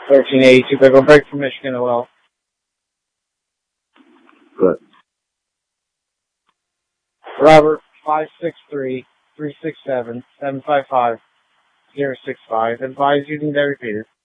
1382, Pickle Break from Michigan, OL. Good. Robert, 563-367-755-065. Advise using the repeater.